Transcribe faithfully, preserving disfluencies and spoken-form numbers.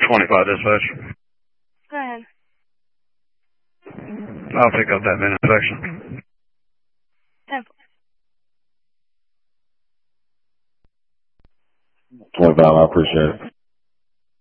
twenty-five dispatch. Go ahead. I'll pick up that minute section. ten four. twenty-five, I appreciate it.